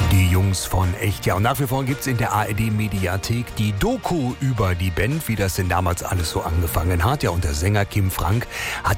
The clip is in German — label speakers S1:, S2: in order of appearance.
S1: Die Jungs von Echt. Ja, und nach wie vor gibt es in der ARD-Mediathek die Doku über die Band, wie das denn damals alles so angefangen hat. Ja, und der Sänger Kim Frank hat